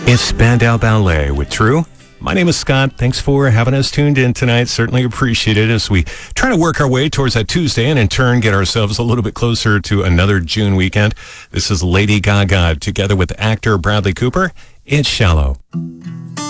It's Spandau Ballet with True. My name is Scott. Thanks for having us tuned in tonight. Certainly appreciate it as we try to work our way towards that Tuesday and in turn get ourselves a little bit closer to another June weekend. This is Lady Gaga together with actor Bradley Cooper. It's Shallow.